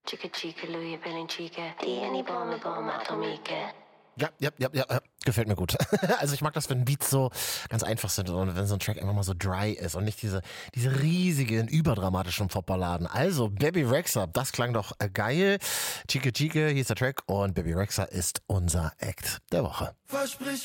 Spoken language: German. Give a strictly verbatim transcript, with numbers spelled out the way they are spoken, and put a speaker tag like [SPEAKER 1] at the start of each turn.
[SPEAKER 1] Chica chica, Louis Belling chica, tieni bombe bombe atomique.
[SPEAKER 2] Ja, ja, ja, ja, gefällt mir gut. Also ich mag das, wenn Beats so ganz einfach sind und wenn so ein Track einfach mal so dry ist und nicht diese, diese riesigen, überdramatischen Popballaden. Also Bebe Rexha, das klang doch geil. Chica Chica, hier ist der Track und Bebe Rexha ist unser Act der Woche.
[SPEAKER 3] Versprich